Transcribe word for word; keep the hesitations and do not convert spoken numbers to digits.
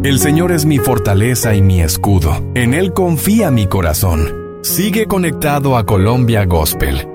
El Señor es mi fortaleza y mi escudo. En Él confía mi corazón. Sigue conectado a Colombia Gospel.